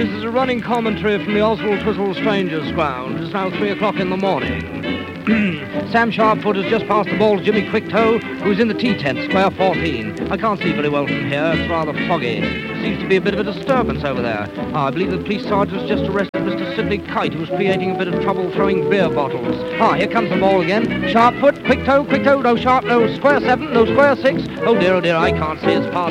This is a running commentary from the Oswald Twizzle Strangers ground. It's now 3 o'clock in the morning. Sam Sharpfoot has just passed the ball to Jimmy Quicktoe, who's in the T-tent, square 14. I can't see very well from here. It's rather foggy. There seems to be a bit of a disturbance over there. I believe the police sergeant's just arrested Mr. Sidney Kite, who was creating a bit of trouble throwing beer bottles. Here comes the ball again. Sharpfoot, Quicktoe, no Sharp, no square 7, no square 6. Oh dear, I can't see. It's past